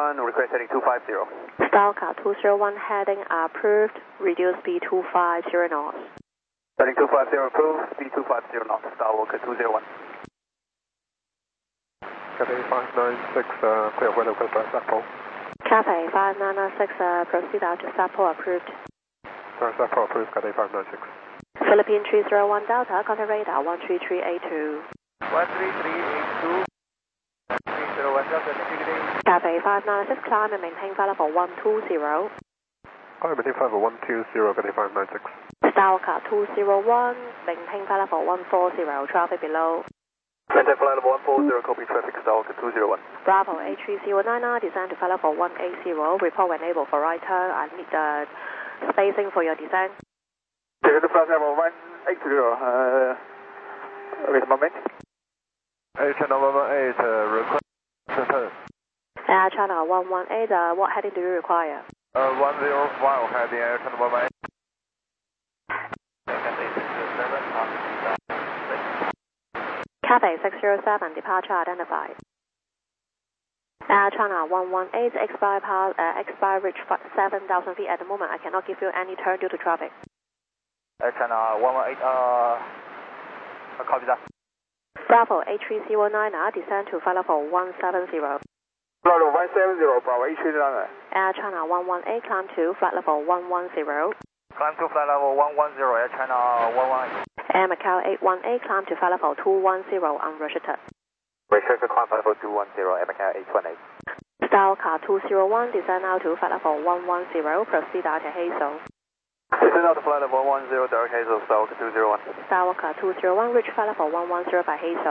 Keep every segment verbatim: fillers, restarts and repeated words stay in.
one, request heading two five zero. Stalker two zero one heading approved, reduce speed two five zero knots. Heading two five zero approved, speed two five zero knots, Skywalker two zero one. Cathay five nine six, uh, clear weather request by Stackpole. Cathay five nine nine six, uh, proceed out to Stackpole approved. Sorry, Stackpole approved, Cathay five nine six. Philippine three zero one Delta, contact radar one three three eight two. one three three eight two. three zero one Delta, Cathay five nine six, climb and maintain flight level one two zero. Climb and maintain flight level one two zero, Cathay five nine six. Stalker two zero one, maintain flight level one four zero, traffic below. Maintain flight level one four zero, copy traffic, Stalker two zero one. Bravo A three zero nine nine, descend to flight level one eight zero, report when able for right turn. I need the spacing for your descent. Descend to flight level one eight zero, uh, wait a moment. Air channel one one eight, uh, request return. Air channel one one eight, uh, what heading do you require? Uh, one zero one, heading air channel one one eight. Cathay six zero seven, departure identified. Air channel one one eight, expire path, uh, expire reach seven thousand feet at the moment. I cannot give you any turn due to traffic. Air channel one one eight, uh, copy that. Bravo A three zero nine nine, descend to flight level one seven zero. Bravo one seven zero, Bravo A three zero nine nine. Air channel one one eight, climb to flight level one one zero. Climb to flight level one one zero, Air channel one one eight. Air Macau eight one eight, climb to flight level two one zero, unrestricted. Restricted climb flight level two one zero, Air Macau eight one eight. Style car two zero one, descend now to flight level one one zero, proceed out to Hazel. Descend out to flight level one one zero, direct Hazel, Style two zero one. Style car two zero one, reach flight level one one zero by Hazel.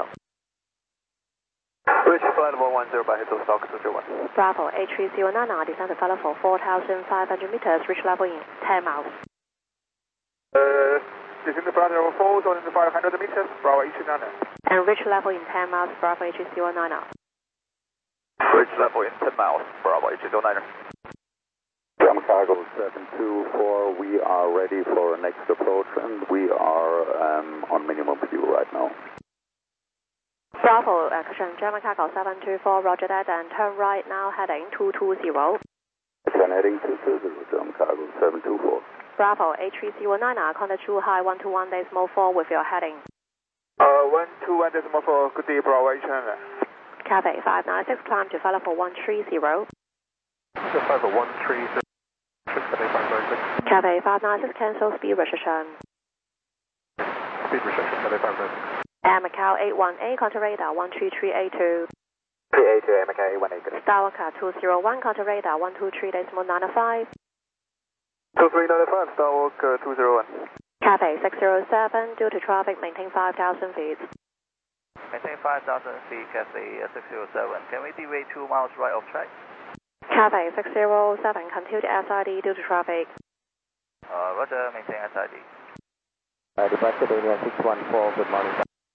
Reach flight level one one zero by Hazel, Style two zero one. Bravo A three zero nine nine, descend to flight level four thousand five hundred meters, reach level in ten miles. Uh, descend to flight level four thousand five hundred meters, Bravo A three nine nine. And reach level in ten miles, Bravo A three zero nine nine. Reach level in ten miles, Bravo A three zero nine nine. Jam Cargo seven two four, we are ready for next approach and we are um, on minimum fuel right now. Bravo, uh, cushion, German Cargo seven two four, roger that, and turn right now, heading two two zero. Again, heading two two zero, German Cargo seven two four. Bravo A three zero nine nine, contact Zhu High one two one decimal four with your heading. Uh, one two one decimal four, good day, Bravo A three nine nine. Cathay five nine six, climb to flight level one three zero. Flight level one three zero, Cathay five nine six. Cathay five nine six, cancel speed restriction. Speed restriction, Cathay five nine six. Air Macau eight one eight, contact radar one three three eight two. three eight two, Air Macau eight one eight. Star Car two zero one, contact radar one two three decimal nine five. two three nine five, Star Walker two zero one. Cathay six zero seven, due to traffic, maintain five thousand feet. Maintain five thousand feet, Cathay six zero seven. Can we deviate two miles right of track? Cathay six zero seven, continue to S I D due to traffic. Uh, roger, maintain S I D. Uh, departure Dania six one four, good morning.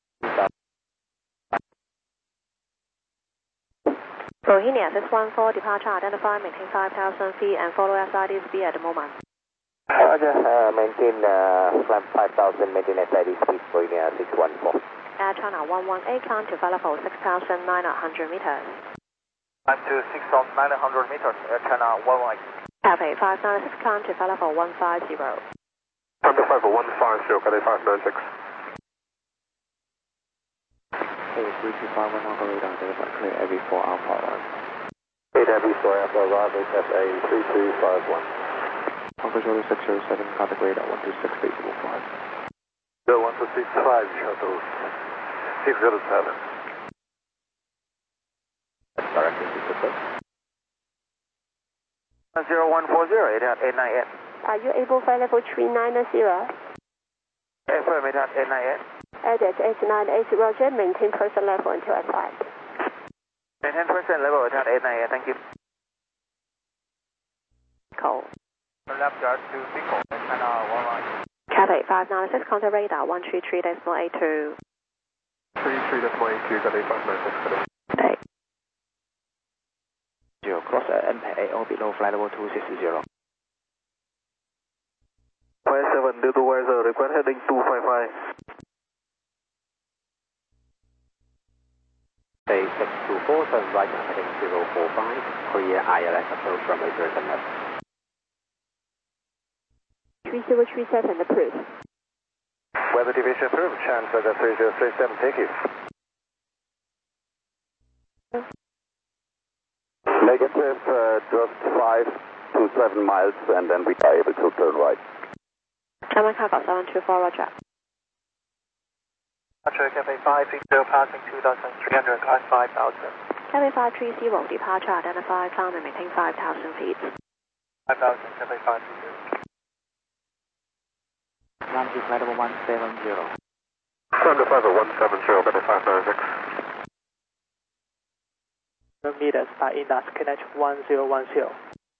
Bohemia six one four, departure identified, maintain five thousand feet and follow S I D speed at the moment. Roger, uh, maintain uh, climb five thousand, maintain S I D speed, Bohemia six one four. Air channel one one eight, climb to flight level six thousand nine hundred meters. Climb to six thousand nine hundred meters, Air channel one one eight. Cathay five nine six, climb to flight level one five zero. Climb to flight level one five zero, Cathay five nine six. Hey, three two five one, Alpha radar, identify clear every four Alpha one. eight every four Alpha, arrival F A three two five one. Alpha Shuttle six zero seven, contact radar one two six decimal five. The one two six five, Shuttle six zero seven. Direction to Pacific. zero one four zero, eight eight nine eight. Are you able flight level three nine zero? Affirm, eight eight nine eight. Edit eight nine eight, roger, maintain person level until applied. Maintain person level, eight eight nine eight, thank you. Call. Left guard to Pico, channel one one. Cathay five nine six, contact radar one three three decimal eight two. three three decimal eight two, Cathay five nine six, Cathay. Hey. Zero, cross uh, M P A or below flight level two six zero. five seven, due to weather, request heading two five five. Say six two four, turn right and heading zero four five, clear I L S approach runway zero seven left. three zero three seven approved. Weather division approved, transfer the three zero three seven, thank you. Negative, uh, just five to seven miles and then we are able to turn right. German Cargo seven two four, roger. Roger, Cafe five three zero, passing two thousand three hundred, climb five thousand. Cafe five three zero, departure identify, climb and maintain five thousand feet. five thousand, Cafe five three zero. Runway flight level one seven zero. Thunder five one seven zero, Cafe five nine six. Meters by Indas, connect one zero one zero.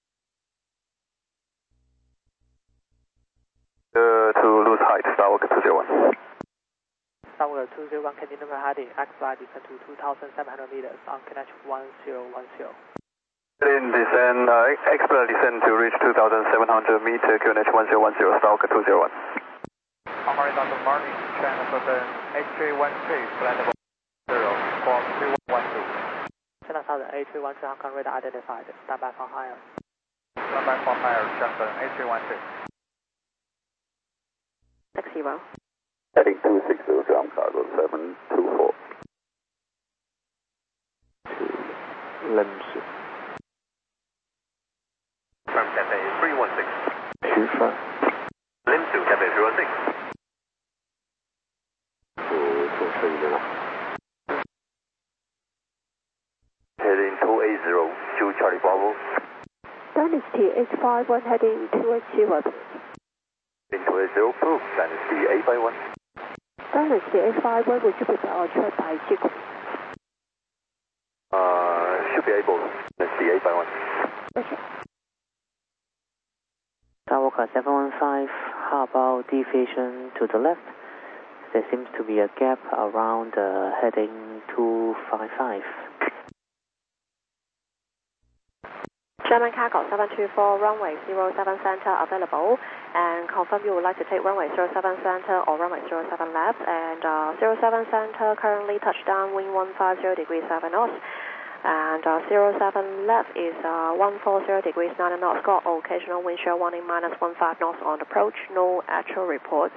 Uh, to lose height, Starwalker two zero one. Starwalker two zero one, continue heading, X-Fly descend to two thousand seven hundred meters on connect one zero one zero. In descend, uh, X-Fly descend to reach two thousand seven hundred meter, Q N H one zero one zero, Starwalker two zero one. On horizontal marking, transfer the H three one three, flight level zero, form three one one two. China Southern A three one three Hong Kong radar identified, stand by for higher. Stand by for higher, transfer H three one three. six zero. Heading two six zero, ground cargo seven two four. Limbs. From Cafe three one six. Two five. Lim two, Cafe zero six. Two two three zero. Heading two eight zero, two Charlie Bravo. Dynasty eight five one heading two eight zero. Heading two eight zero, proof, Dynasty eight by one. Dynasty eight five one, would you be able to check by sequence? Uh, should be able, Dynasty eight by one. Okay. Starwalker seven one five, how about deviation to the left? There seems to be a gap around uh, heading two five five. German Cargo seven two four, runway zero seven center available, and confirm you would like to take runway zero seven center or runway zero seven left, and uh, zero seven center currently touchdown wind one five zero degrees seven knots, and uh, zero seven left is uh, one four zero degrees nine knots, got occasional wind shear warning minus one five knots on approach, no actual reports.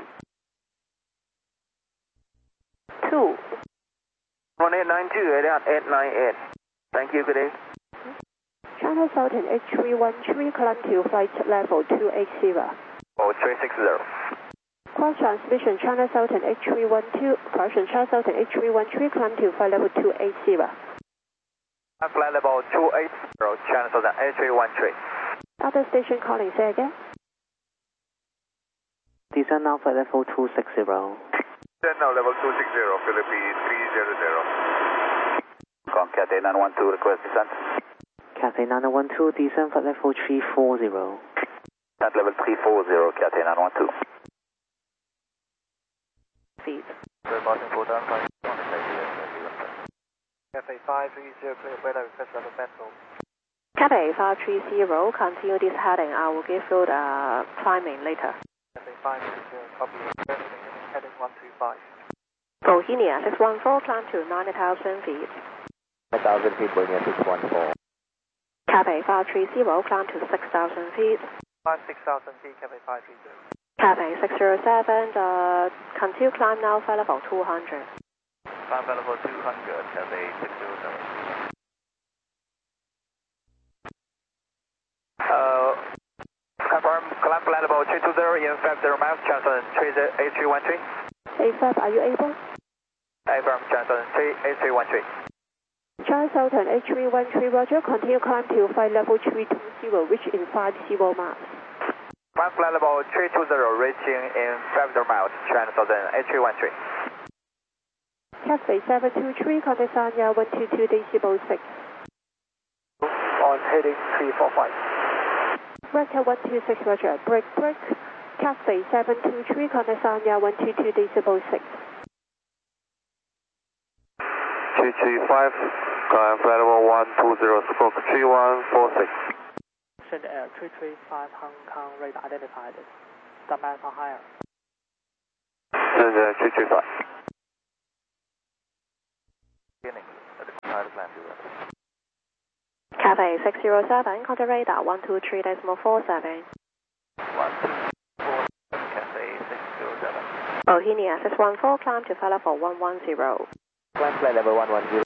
two. one eight nine two, eight out eight nine eight. Thank you, good day. China Southern H three one three, climb to flight level two eight zero. Oh, three six zero. Cross transmission China Southern H three one two, correction China Southern H three one three, climb to flight level two eight zero. Flight level two eight zero, China Southern H three one three. Other station calling, say again. Descend now flight level two six zero. Descend now level two six zero, Philippines three zero zero. Concat A nine one two, request descent. Cathay nine one two, descend flight level three four zero. At level three four zero, Cathay nine one two. Feet. Reporting for down five. Cafe five three zero, clear weather request level petrol. Cafe five three zero, continue this heading. I will give you the climbing later. Cafe five three zero, copy. Heading one three five. Bohemia six one four, climb to nine thousand feet. one thousand feet, Bohemia six one four. Cafe five three zero, climb to six thousand feet. Climb six thousand feet, Cafe five three zero. Cafe six zero seven, uh, continue climb now, flight level two hundred. Climb level two hundred, Cafe six zero seven. Uh, confirm, climb flight level three two zero in five zero miles, Johnson H three one three. A five, are you able? Confirm, Johnson H three one three. China Southern H three one three, roger, continue climb to flight level three two zero, reach in five zero miles. Climb flight level three two zero, reaching in five zero miles, China Southern H three one three. Cafe seven two three, contact Sanya one two two decibel six. On heading three four five. Breaker one two six, roger, break, break. Cafe seven two three, contact Sanya one two two decibel six. three three five, climb flight level one two zero, stroke three one four six. Send Air three three five Hong Kong radar identified, stand by for higher. Send Air three three five. Beginning. Cathay six zero seven, contact radar one two three decimal four seven. one two four seven, Cathay six zero seven. Bohemia six one four, climb to Fella for one one zero. Climb flight level one one zero.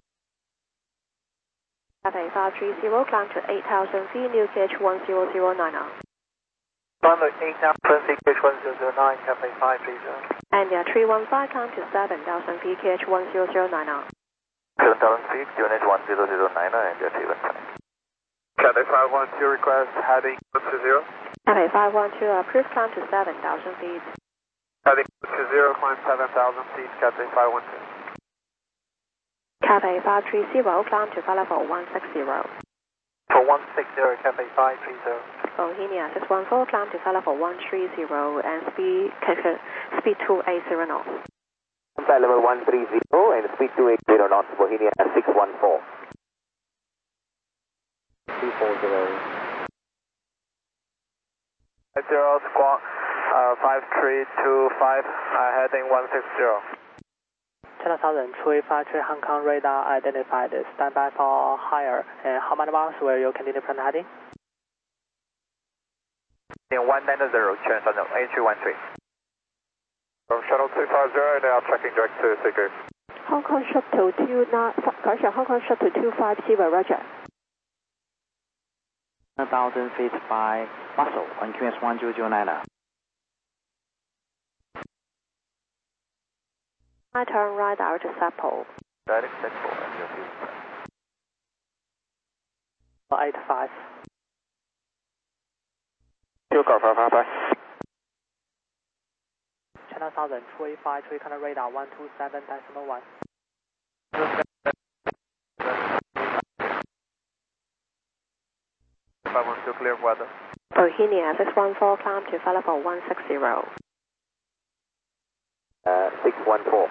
Cathay five three zero, climb to eight thousand feet, new K H one zero zero nine zero. Climb to eight thousand feet, K H one zero zero nine, Cathay five three zero. And uh, three one five, climb to seven thousand feet, K H one zero zero nine zero. seven thousand feet, Q N H one zero zero nine and J T one twenty. Cathay five one two, request heading to zero. Cathay five one two, approved, climb to seven thousand feet. Heading to zero, climb seven thousand feet, Cathay five one two. Cathay five three zero, climb to Fella for one six zero. For one six zero, Cathay five three zero. Bohemia six one four, climb to Fella for one three zero and speed, speed two eight zero knots. Flight level one three zero and speed two eight zero knots, Bohemia six one four. two four zero. Zero squawk, uh, five three two five, uh, heading one six zero. China Southern three five three Hong Kong radar identified. Stand by for higher. And how many miles will you continue plan heading? In one nine zero, China Southern eight three one three. From shuttle two five zero, now tracking direct to Sigrid. Hong Kong shuttle two nine, correction, Hong Kong shuttle two five zero, roger. one thousand feet by muscle on Q S one zero zero nine. I turn right out to Sapole. Direct Seppo and J T one twenty. eight five. Car five five five. China Southern three five three, contact radar one two seven decimal one. five one two, clear weather. Bohemia six one four, climb to Fella for one six zero. Uh, six one four.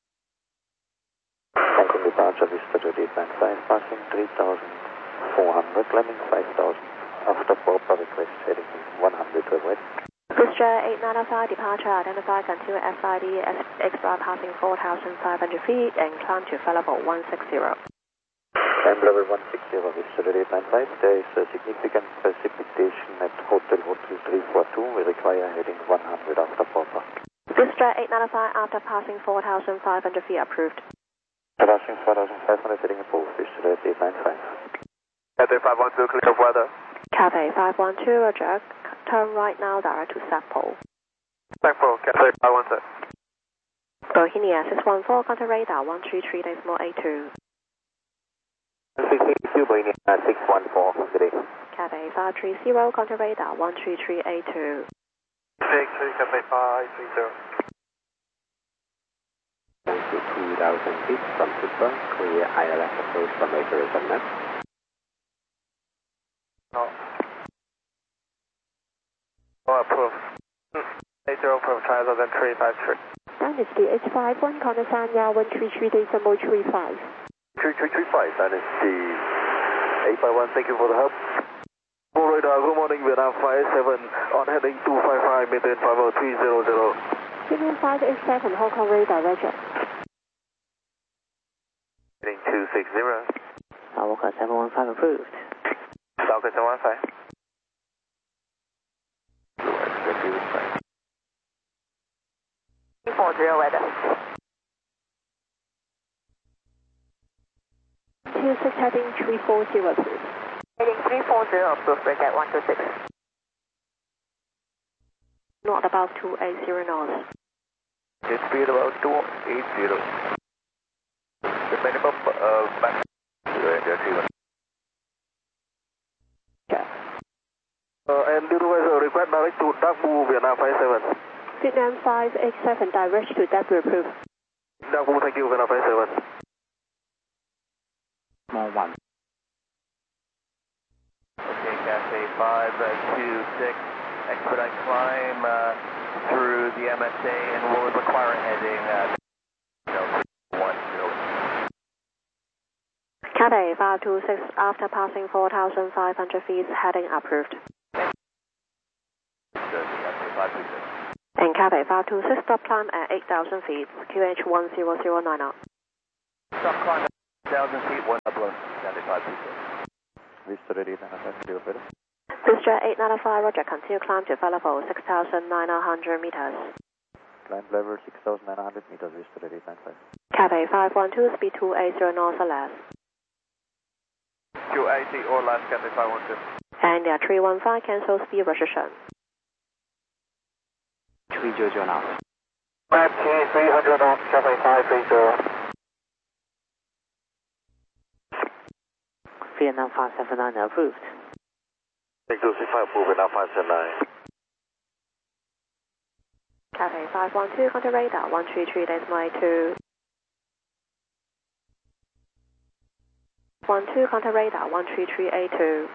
Taking departure Vista to descent five, passing three thousand four hundred, landing five thousand. After four, public request heading one hundred to west. Booster eight nine five, departure identified, continue S I D, extra passing four thousand five hundred feet and climb to Fella for one six zero. Climb level one six zero, Vista to descent five. There is a significant precipitation at Hotel Hotel three four two. We require heading one hundred after four. Booster eight nine five, after passing four thousand five hundred feet, approved. Passing four thousand five hundred, heading approved. Vista to eight nine five. Cathay five one two, clear weather. Cathay five one two, roger. Turn right now, direct to Sapole. Thankful, Cathay five one two. Bohemia six one four, contact radar one three three decimal eight two. six eight two, Bohemia six one four. Good day. Cathay five three zero, contact radar one three three eight two. six three, Cathay five three zero. Down to two thousand feet from Super, clear I L S approach from Acres and Net. No. No approve. eight zero approve, China Southern three five three. Dynasty H five one, contact Sanya one three three decimal three five. three three three five, Dynasty eight five one, thank you for the help. Full radar, good morning, Vietnam five seven, on heading two five five, maintain five oh three zero zero. Signal five eight seven, Hong Kong radar, roger. Heading two six zero. Walker seven one five approved. Falcon seven one five. three four zero weather. two six heading three four zero please. Heading three four zero approved, Brigade one two six. Not above two eight zero knots. Jet speed about two eight zero. The minimum uh, max zero and J T one. Okay. Uh, and due to uh, request direct to Dabu Vietnam five seven. Vietnam five eight seven, direct to Dabu approved. Dabu, thank you, Vietnam five seven. Small one. Okay, Cathay five two six, expedite climb uh, through the M S A and will require a heading uh, one zero. Cathay five two six, after passing four thousand five hundred feet, heading approved. And Cathay five two six, stop climb at eight thousand feet, Q H one zero zero nine zero. Stop climb at eight thousand feet, one upload. five two six. Vista eight nine five, zero better. Vista eight nine five, roger, continue climb to level six thousand nine hundred meters. Climb level six thousand nine hundred meters, Vista eight nine five. Cathay five one two, speed two eighty north or less. two eighty or less, Cathay five one two. And uh, three one five, cancel speed restriction. three zero zero now. Left T three hundred knots, Cathay five three zero. Vietnam five seven nine approved. six two six five, move Vietnam five seven nine. Cathay five one two, contact radar one three three decimal eight two. one two, contact radar one three three eight two.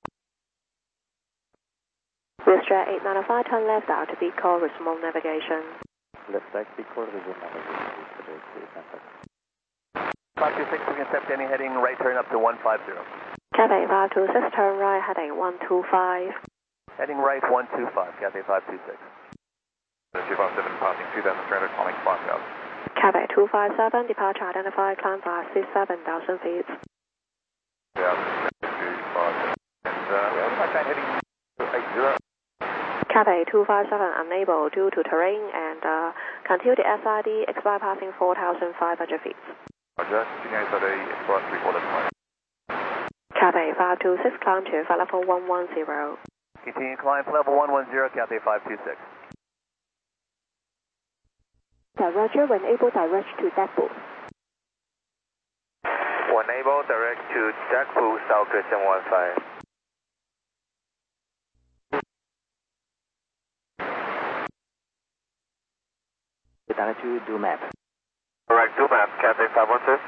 Vista eight nine five, turn left out to be called remote navigation. Left side, speed call, resume navigation, Vista eight nine five. five two six, we can accept any heading right turn up to one five zero. Cathay five two six, turn right heading one two five. Heading right one two five, Cathay five two six. two five seven, passing two thousand three hundred, climbing five thousand. Cathay two five seven, departure identified, climb five six seven thousand feet. Yeah, two five seven. And uh, well, my train heading eight zero. Cathay two five seven, unable due to terrain and uh, continue the S I D, expire passing four thousand five hundred feet. Roger, continue S I D, express three quarters mile. Cathay five two six, climb to level one one zero. Continue climb to level one one zero, Cathay five two six. Roger, when able, direct to deck pool. When able, direct to deck pool, Southwest seven one five. Direct to do map. Direct to map, Cathay five one two.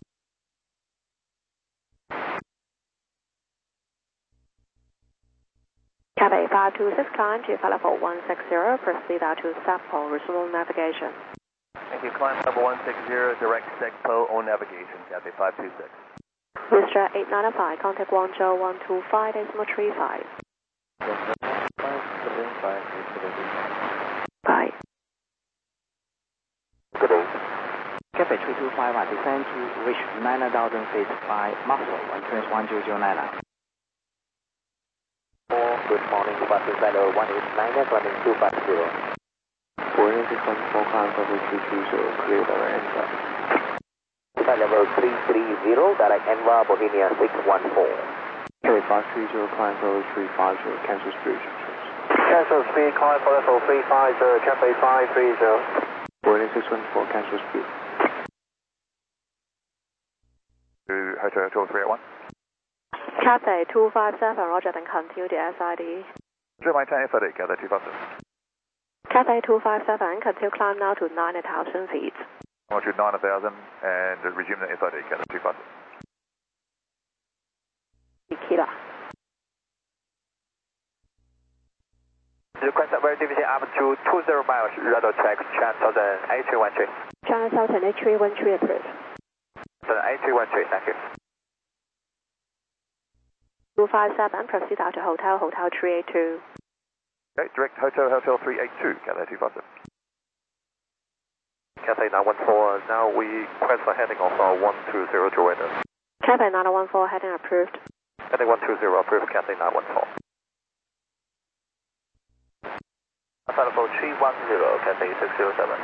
Cathay five two six, climb to level one six zero, proceed out to Sappo, resume navigation. Thank you, climb level one six zero, direct Segpo on navigation, Cathay five two six. Vista eight nine five, contact Guangzhou one two five decimal three five. Bye. Good day. Cathay three two five, descend to reach nine thousand feet by muscle and turn one zero zero nine. Good morning, Departure Zero one eight nine, running two five zero. Boeing six one four, climb level three three zero, clear direct Enva. Flight level three three zero, direct Enva, Bohemia six one four. Cathay five three zero, climb level three five zero, cancel speed restrictions. Cancel speed, climb for level three five zero, Cathay five three zero. Boeing six one four, cancel speed. To Hotel Hotel three eight one. Cathay two five seven, roger, then continue the S I D. Roger, maintain S I D, Cathay two five seven. Cathay two five seven, continue climb now to nine thousand feet. Altitude nine thousand and resume the S I D, Cathay two five seven. Kilo. Request very division up to two zero miles, radar track, channel southern eight three one three. China Southern eight three one three approved. Southern eight three one three, thank you. two five seven, proceed out to Hotel, Hotel three eight two. Okay, direct Hotel Hotel three eight two, Cathay two five seven. Cathay nine one four, now we request for heading of our one two zero to weather. Cathay nine one four, heading approved. Heading one two zero, approved, Cathay nine one four. Level three one zero, Cathay six zero seven.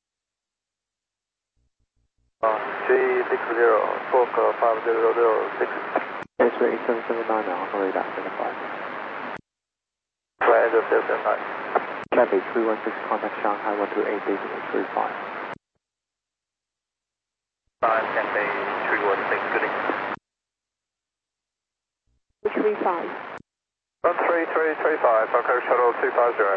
Uh, three six zero, Fox five zero zero six. X-ray eight seven seven nine now, on radar identified. Flight eight seven nine. Cathay three one six, contact Shanghai one two eight decimal three five. Five, Cathay three one six, good evening. three five. one three three three five, Fox Shuttle two five zero.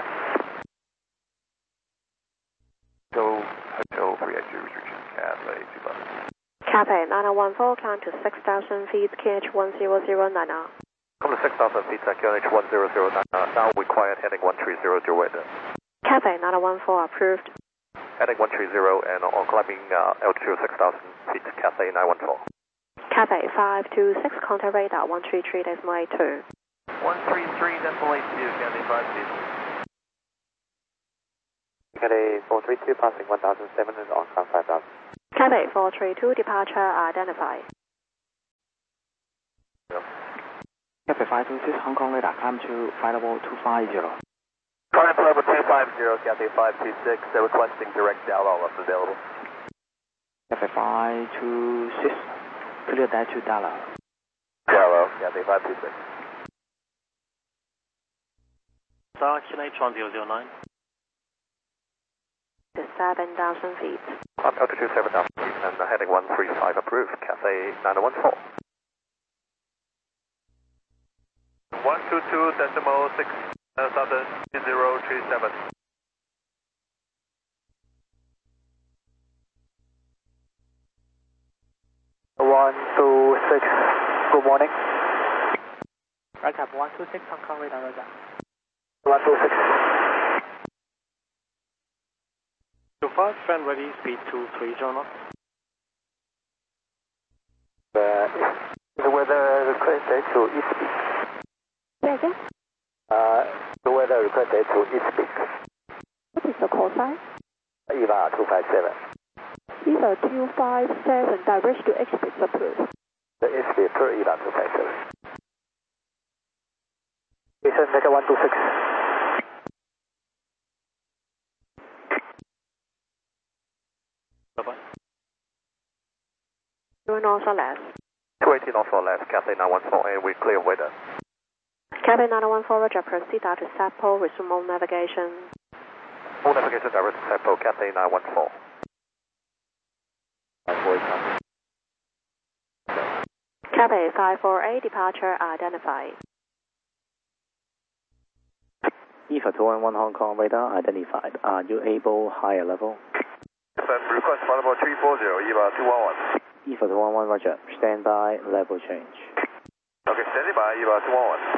Hotel Hotel three eight two, restriction, Cathay two five seven. Cathay nine one four, climb to six thousand feet, K H one zero zero nine. Come to six thousand feet, Q N H one zero zero nine. Now required heading one three zero to weather. Cathay nine one four, approved. Heading one three zero and on climbing uh, altitude six thousand feet, Cathay nine one four. Cathay five two six, contact radar one three three decimal eight two. one three three decimal eight two, Cathay five two six. Cathay four three two, passing one thousand seven and on climb five thousand. Cathay four three two, departure identified. five two six, Hong Kong radar, climb to flight level two five zero. Climb to level two five zero, Cathay five two six, uh, requesting direct down, all left available. Cathay five two six, clear that to Dallas. Hello, Cathay five two six. Direction H one zero zero nine. The seven thousand feet. On altitude seven thousand feet and heading one three five approved, Cathay nine one four. one two two decimal six southern zero three seven. one two six, good morning. Right cap one two six, Hong Kong radar, roger. one two six. two five, stand ready, speed two three zero knots. Uh, the weather requested to east peak. Say again? Uh, the weather requested to east peak. What is the call sign? Eva two five seven. Eva two five seven, direct to expect approved. The east peak per Eva two five seven. Listen, Mega one two six. Bye-bye. two north or left. two eighty north or left, Cathay nine one four, and we clear weather. Cathay nine one four, roger, proceed out to Sapo, resume all navigation. All navigation direct to Sapo, Cathay nine one four. Cathay five four eight, departure identified. Eva two one one Hong Kong radar identified. Are you able higher level? Request flight level three four zero, Eva two one one. Eva two one one, roger. Stand by, level change. Okay, standing by, Eva two one one.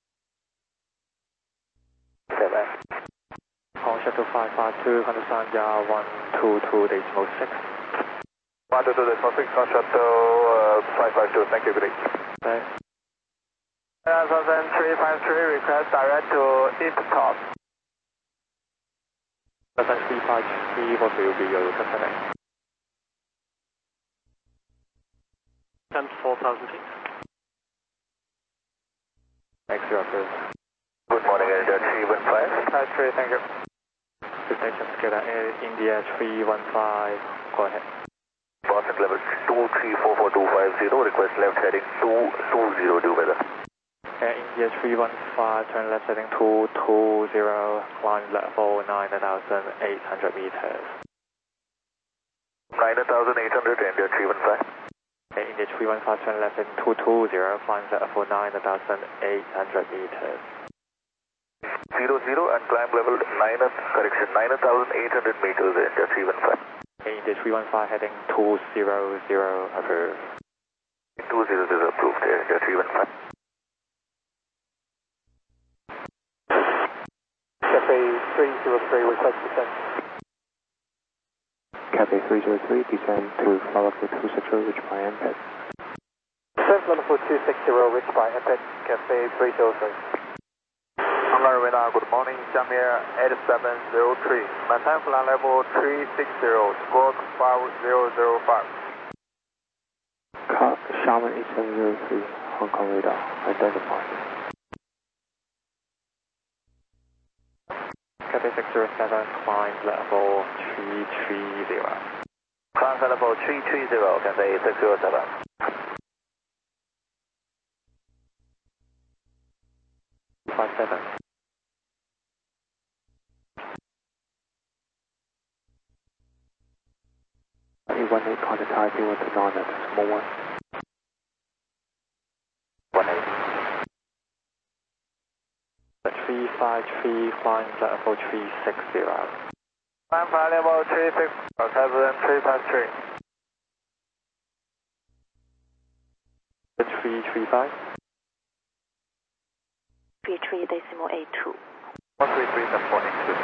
Seven. Hong Shuttle five five two, understand yaw one two two decimal six. one two two decimal six, Hong Shuttle uh, five five two, thank you, good day. Okay. nine thousand three five three, request direct to East Top. Percent three five three, what will be your company? ten four thousand feet. X-ray approved. Good morning, India three one five. That's three, thank you. Destination Skeda Air India three one five, go ahead. Boston level two three four four two five zero, request left heading two two zero, due weather. Air India three one five, turn left heading two two zero, climb level nine thousand eight hundred meters. nine thousand eight hundred, India three one five. Air India three one five, turn left heading two two zero, climb level nine thousand eight hundred meters. zero zero and climb level nine, correction, nine thousand eight hundred meters, India three one five. Air India three one five, heading two zero zero, approved. two zero zero approved, India three one five. Cathay three zero three, request descent. Cathay three zero three, descend to flight level two six zero, reach by M P E D. Descent level two six zero, reached by M P E D, Cathay three zero three. Hangar radar, good morning, Jamir eight seven zero three. Maintain flight level three six zero, squawk five zero zero five. Car Sharman eight seven zero three, Hong Kong radar, identified. Cathay six zero seven, climb level three three zero. Climb level three three zero, Cathay six zero seven. five seven. eight one eight, contact Taipei one two nine at decimal one. one eight. three five three, flying level three six zero. Climb flight level three six zero, Kevin three five three. three three five. three three decimal eight two. one three three decimal eight two.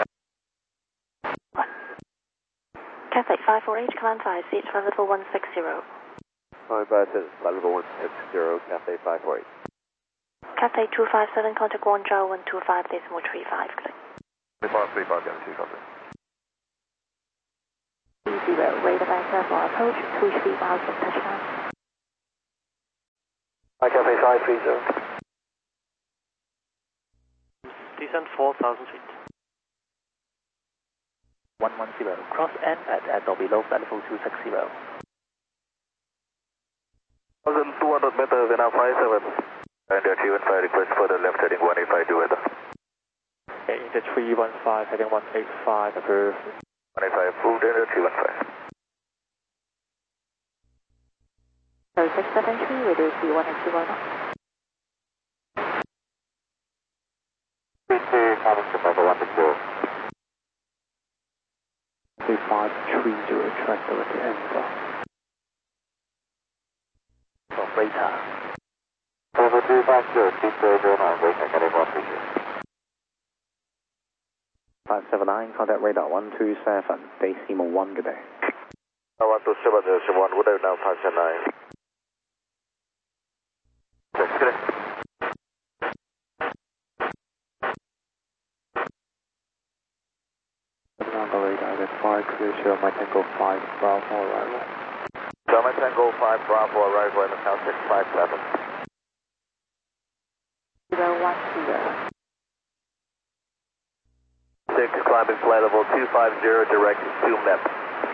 Cathay five four eight, climb five, seat flight level one six zero. Sorry, but it's flight level one six zero, Cathay five four eight. Cathay two five seven, contact Guangzhou one two five decimal three five. three five three five, two copy. Zero, radar vector for approach, two three miles from touchdown. Hi, Cathay five three zero. descend four thousand feet. one one zero, cross N at, at or below flight level two six zero. one thousand two hundred meters, Vietnam five seven. And your three one five request for the left heading one eight five, do weather. Okay, the three one five, heading one eight five, approved. one eight five, approved, and three one five. So six seven three, we do see one eight zero knots. three two, coming to Bravo one six zero. three five three zero, track directly Enver. From radar. Bravo two five zero, two zero zero nine, waiting at one three zero. five seven nine, contact radar one two seven, decimal one, good day. one two seven, decimal one, good day, now five seven nine. Good day. Tango radar, that's five, clear, show my Tango five, Bravo arrival. So my Tango five, Bravo arrival, and now six five seven. zero one zero. six, climbing flight level two five zero, direct to M E P.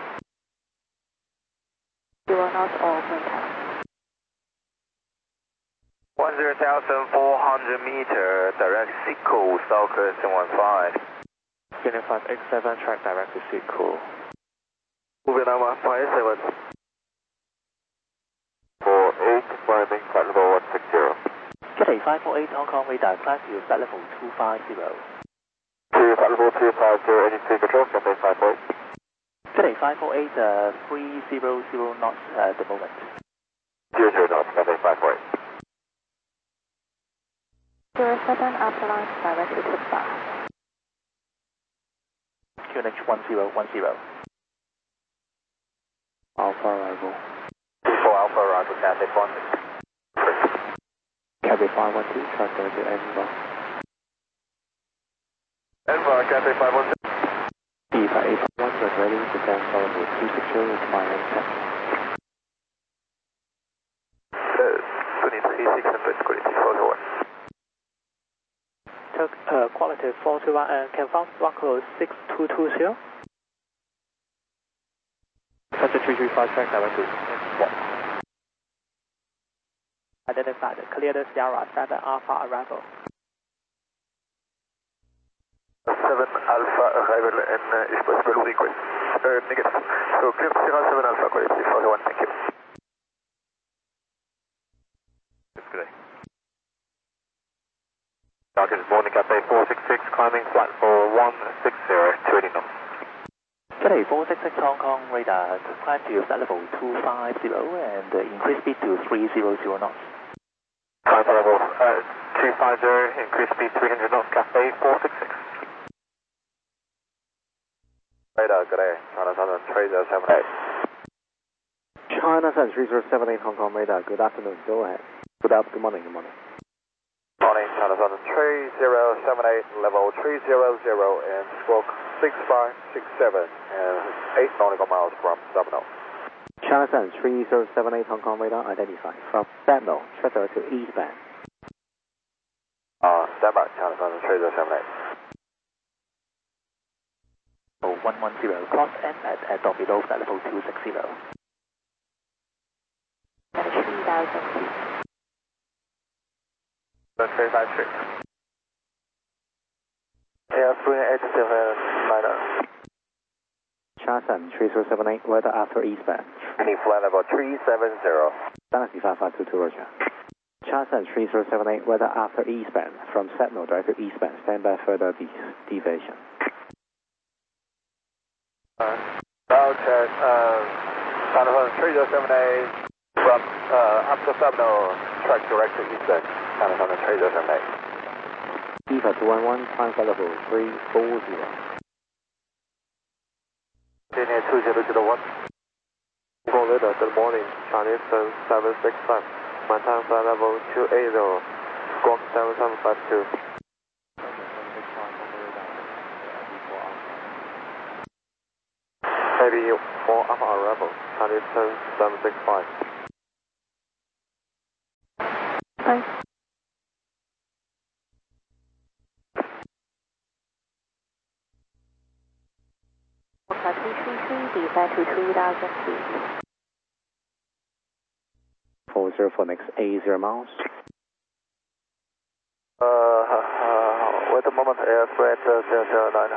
Zero knots or contact. one zero thousand four hundred meter, direct Sequel, Southwest seven one five. Union five eight seven, track direct to Sequel. Moving on five seven. four eight, climbing flight level one six zero. Today five four eight, Hong Kong radar, climb to flight level two five zero. To flight level two five zero, any speed control, campaign five four eight. Today five four eight, uh, three zero zero knots at the moment. zero zero knots, campaign five four eight. Zero seven, after launch, direct to Tupsa. Q N H one zero one zero. Alpha arrival. four Alpha arrival, Cathay one. Cathay five one two, track directly Enver. Enver, Cathay five one two. E five eight one, when ready, descend follow with two six zero, requiring ten. twenty-three six hundred, quality four two one. Took uh, quality four two one and confirm one code six two two zero. Center three three five, track direct to one. Identified, clear the Sierra seven Alpha arrival. seven Alpha arrival and uh, is possible request. Uh, negative. So clear Sierra seven Alpha, quality four two one, thank you. Good day. Good morning, Cathay four six six, climbing flight for one six zero, two eighty knots. Today four six six, Hong Kong radar, climb to flight level two five zero and uh, increase speed to three zero zero knots. Climb level uh, two five zero, increase speed three hundred knots, Cathay four six six. Radar, good day. China Southern three zero seven eight. China Sun three zero seven eight, Hong Kong radar, good afternoon, go ahead. Good afternoon, good morning, good morning. Morning, China Southern three zero seven eight, level three zero zero, and stroke six five six seven, and eight nautical miles from Sabno. China Sun three zero seven eight, Hong Kong radar, identified from Sabno, track direct to eastbound. Uh, stand by, China Southern three zero seven eight. Oh, one one zero, cross N at, at or below flight level two six zero. three thousand feet. three five three. Yeah, three eight seven, minor. China Sun three zero seven eight, weather after eastbound. Any flight level three seven zero. Galaxy five five two two, roger. China Sun three zero seven eight, weather after eastbound. From Sabno, direct to eastbound, stand by further de deviation. Uh, now check, uh, China Southern three zero seven eight, from, uh, after Sabno, track direct to eastbound. China Southern three zero seven eight. E five two one one, time flight level three four zero. Linear two zero zero one. Go later, good morning, Chinese Sun seven six five. My time flight level two eighty, squawk seven seven five two. Heavy for Alpha arrival, Chinese Sun seven six five. Bye. three three three, descend to two thousand feet. four zero for next eight zero miles. Uh, uh, wait a moment, air freight uh, zero zero nine.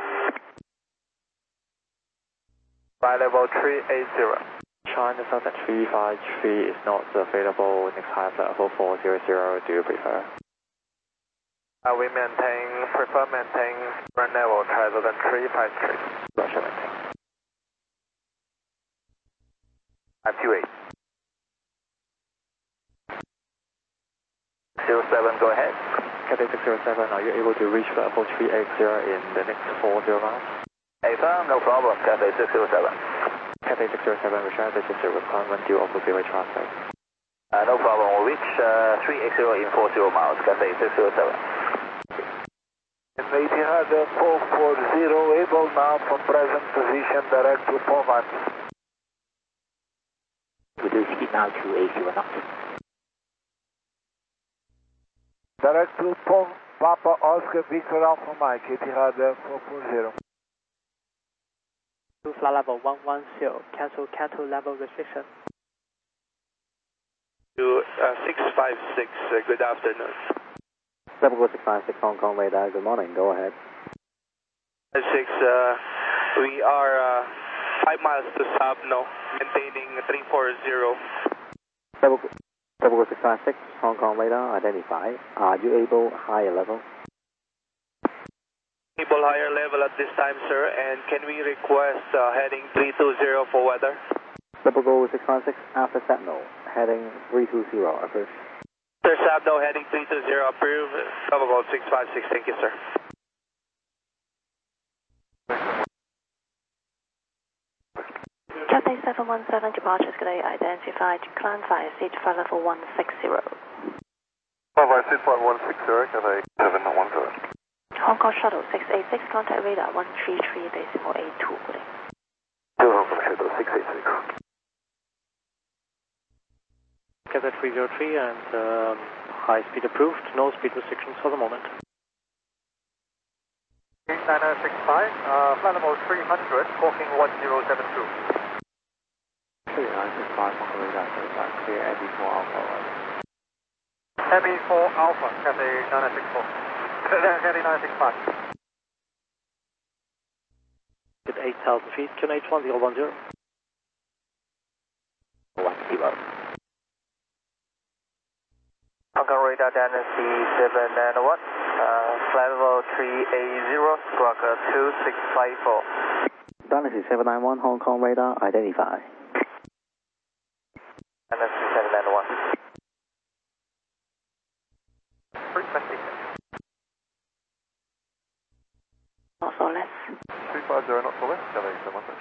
By level three eight zero. China Southern three five three is not available. Next high level four zero zero, do you prefer? Uh, we maintain, prefer maintain current level higher than three five three. Russia maintain. five two eight. zero seven, go ahead. Cathay six zero seven, are you able to reach level three eight zero in the next four zero miles? Hey, firm, no problem. Cathay six zero seven. Cathay six zero seven, Richard, this is the requirement due of the freeway traffic. Uh, no problem. We'll reach uh, three eight zero in four zero miles. Cathay six zero seven. And Etihad four four zero, able now for present position direct to Povan. We do speed now to eight zero knots. Direct to Pov, Papa Oscar Victor Alpha Mike, Etihad four four zero. To flight level one one zero, cancel Cato level restriction. To uh, six five six, uh, good afternoon. Level six five six Hong Kong radar, good morning, go ahead. six, uh, we are uh, five miles to south now, maintaining three four zero. Level, level six five six Hong Kong radar, identify. Are you able higher level? Able higher level at this time, sir, and can we request uh, heading three two zero for weather? Level go six five six after signal, heading three two zero, approve. Sir, Sabdo, heading three two zero, approve. Level go six five six, thank you, sir. Cathay seven one seven, departures today identified, climb via seat for level one six zero. Via seat flight one six zero, Cathay seven one seven. Hong Kong Shuttle six eight six, contact radar one three three decimal eight two. Two Hong Kong Shuttle six eight six. Cathay three zero three and um, high speed approved, no speed restrictions for the moment. nine nine six five, uh, flight level three hundred, talking one zero seven two. three nine six five Hong Kong radar, clear Eddie four Alpha. Heavy four Alpha, Cathay nine nine six four. Cathay nine six five. At eight thousand feet, Q N H one zero one zero. one zero. Hong Kong radar Dynasty seven nine one, uh, flight level three eight zero, squawk two six five four. Dynasty seven nine one Hong Kong radar, identify. Dynasty seven nine one. Frequency. Not so less. three five zero, not so less, Cathay seven one six.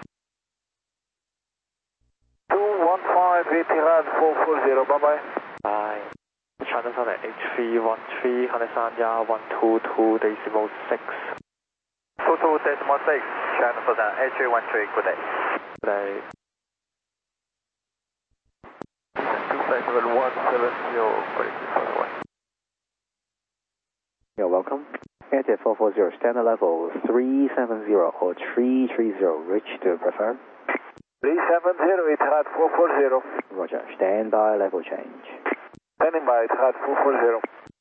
two one five, Etihad four four zero, bye bye. Bye. China Southern H three one three, Hanisanya one two two decimal six. two two decimal six, China Southern H three one three, good day. Good day. two five seven one seven zero, far away. You're welcome. Air four four zero, standard level three seven zero or three three zero, which do you prefer? three seven zero, Etihad four four zero. Roger, stand by, level change. Standing by, Etihad four four zero.